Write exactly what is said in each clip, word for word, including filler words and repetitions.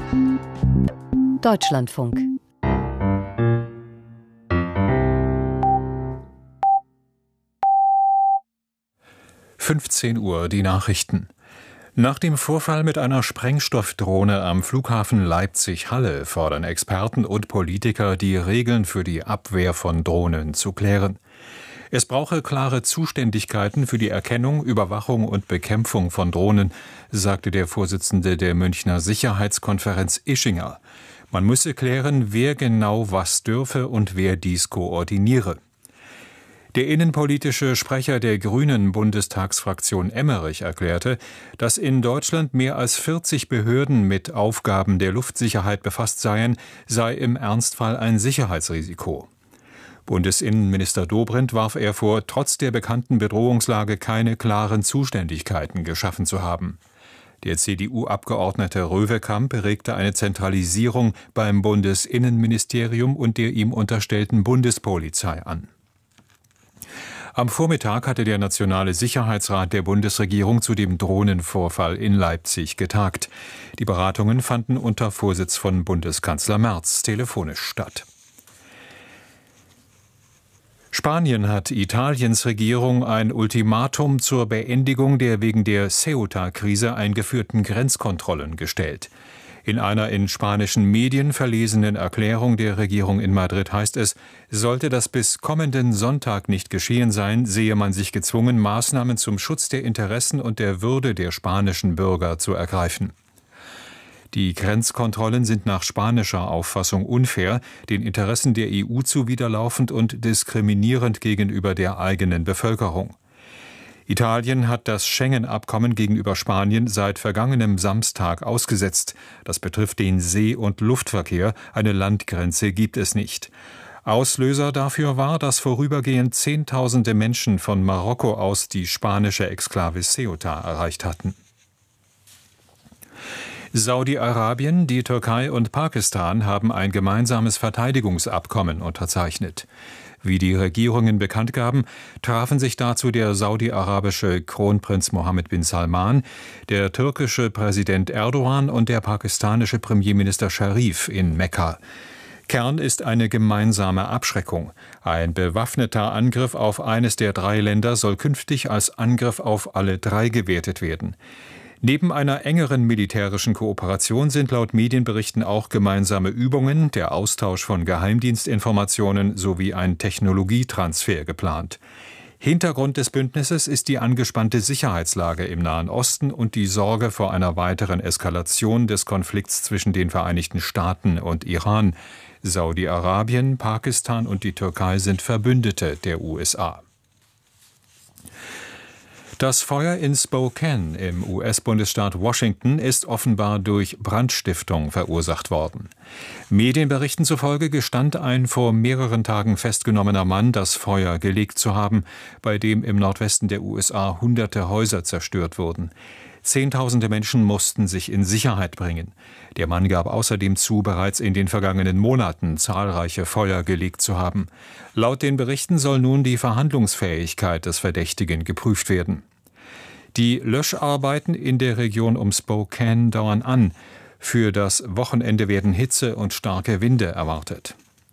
Deutschlandfunk. fünfzehn Uhr, die Nachrichten. Nach dem Vorfall mit einer Sprengstoffdrohne am Flughafen Leipzig-Halle fordern Experten und Politiker, die Regeln für die Abwehr von Drohnen zu klären. Es brauche klare Zuständigkeiten für die Erkennung, Überwachung und Bekämpfung von Drohnen, sagte der Vorsitzende der Münchner Sicherheitskonferenz Ischinger. Man müsse klären, wer genau was dürfe und wer dies koordiniere. Der innenpolitische Sprecher der Grünen Bundestagsfraktion Emmerich erklärte, dass in Deutschland mehr als vierzig Behörden mit Aufgaben der Luftsicherheit befasst seien, sei im Ernstfall ein Sicherheitsrisiko. Bundesinnenminister Dobrindt warf er vor, trotz der bekannten Bedrohungslage keine klaren Zuständigkeiten geschaffen zu haben. Der C D U-Abgeordnete Röwekamp regte eine Zentralisierung beim Bundesinnenministerium und der ihm unterstellten Bundespolizei an. Am Vormittag hatte der Nationale Sicherheitsrat der Bundesregierung zu dem Drohnenvorfall in Leipzig getagt. Die Beratungen fanden unter Vorsitz von Bundeskanzler Merz telefonisch statt. Spanien hat Italiens Regierung ein Ultimatum zur Beendigung der wegen der Ceuta-Krise eingeführten Grenzkontrollen gestellt. In einer in spanischen Medien verlesenen Erklärung der Regierung in Madrid heißt es, sollte das bis kommenden Sonntag nicht geschehen sein, sehe man sich gezwungen, Maßnahmen zum Schutz der Interessen und der Würde der spanischen Bürger zu ergreifen. Die Grenzkontrollen sind nach spanischer Auffassung unfair, den Interessen der E U zuwiderlaufend und diskriminierend gegenüber der eigenen Bevölkerung. Italien hat das Schengen-Abkommen gegenüber Spanien seit vergangenem Samstag ausgesetzt. Das betrifft den See- und Luftverkehr. Eine Landgrenze gibt es nicht. Auslöser dafür war, dass vorübergehend Zehntausende Menschen von Marokko aus die spanische Exklave Ceuta erreicht hatten. Saudi-Arabien, die Türkei und Pakistan haben ein gemeinsames Verteidigungsabkommen unterzeichnet. Wie die Regierungen bekannt gaben, trafen sich dazu der saudi-arabische Kronprinz Mohammed bin Salman, der türkische Präsident Erdogan und der pakistanische Premierminister Sharif in Mekka. Kern ist eine gemeinsame Abschreckung. Ein bewaffneter Angriff auf eines der drei Länder soll künftig als Angriff auf alle drei gewertet werden. Neben einer engeren militärischen Kooperation sind laut Medienberichten auch gemeinsame Übungen, der Austausch von Geheimdienstinformationen sowie ein Technologietransfer geplant. Hintergrund des Bündnisses ist die angespannte Sicherheitslage im Nahen Osten und die Sorge vor einer weiteren Eskalation des Konflikts zwischen den Vereinigten Staaten und Iran. Saudi-Arabien, Pakistan und die Türkei sind Verbündete der U S A. Das Feuer in Spokane im U S-Bundesstaat Washington ist offenbar durch Brandstiftung verursacht worden. Medienberichten zufolge gestand ein vor mehreren Tagen festgenommener Mann, das Feuer gelegt zu haben, bei dem im Nordwesten der U S A hunderte Häuser zerstört wurden. Zehntausende Menschen mussten sich in Sicherheit bringen. Der Mann gab außerdem zu, bereits in den vergangenen Monaten zahlreiche Feuer gelegt zu haben. Laut den Berichten soll nun die Verhandlungsfähigkeit des Verdächtigen geprüft werden. Die Löscharbeiten in der Region um Spokane dauern an. Für das Wochenende werden Hitze und starke Winde erwartet.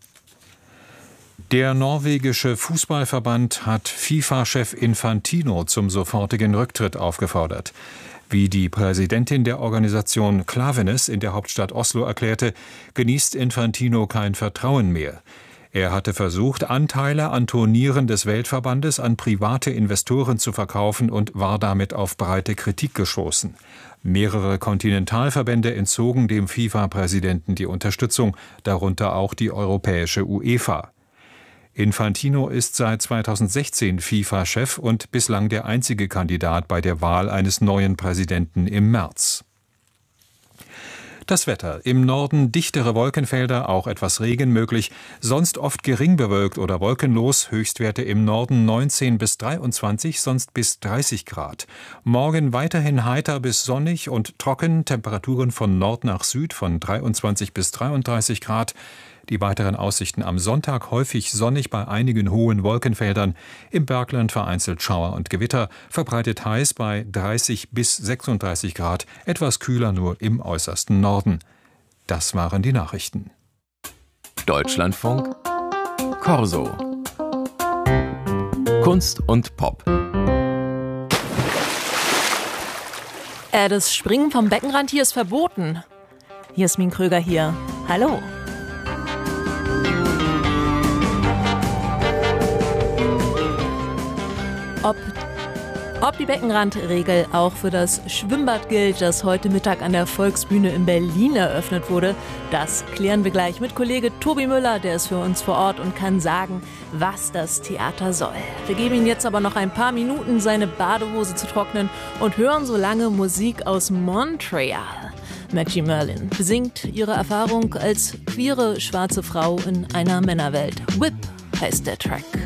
Der norwegische Fußballverband hat FIFA-Chef Infantino zum sofortigen Rücktritt aufgefordert. Wie die Präsidentin der Organisation Klaveness in der Hauptstadt Oslo erklärte, genießt Infantino kein Vertrauen mehr. Er hatte versucht, Anteile an Turnieren des Weltverbandes an private Investoren zu verkaufen und war damit auf breite Kritik gestoßen. Mehrere Kontinentalverbände entzogen dem FIFA-Präsidenten die Unterstützung, darunter auch die europäische UEFA. Infantino ist seit zweitausendsechzehn FIFA-Chef und bislang der einzige Kandidat bei der Wahl eines neuen Präsidenten im März. Das Wetter. Im Norden dichtere Wolkenfelder, auch etwas Regen möglich, sonst oft gering bewölkt oder wolkenlos, Höchstwerte im Norden neunzehn bis dreiundzwanzig, sonst bis dreißig Grad. Morgen weiterhin heiter bis sonnig und trocken, Temperaturen von Nord nach Süd von dreiundzwanzig bis dreiunddreißig Grad. Die weiteren Aussichten am Sonntag häufig sonnig bei einigen hohen Wolkenfeldern, im Bergland vereinzelt Schauer und Gewitter, verbreitet heiß bei dreißig bis sechsunddreißig Grad, etwas kühler nur im äußersten Norden. Das waren die Nachrichten. Deutschlandfunk Corso. Kunst und Pop. Äh, das Springen vom Beckenrand hier ist verboten. Jasmin Kröger hier. Hallo. Ob, ob die Beckenrandregel auch für das Schwimmbad gilt, das heute Mittag an der Volksbühne in Berlin eröffnet wurde, das klären wir gleich mit Kollege Tobi Müller, der ist für uns vor Ort und kann sagen, was das Theater soll. Wir geben ihm jetzt aber noch ein paar Minuten, seine Badehose zu trocknen und hören so lange Musik aus Montreal. Maggie Merlin besingt ihre Erfahrung als queere schwarze Frau in einer Männerwelt. Whip heißt der Track.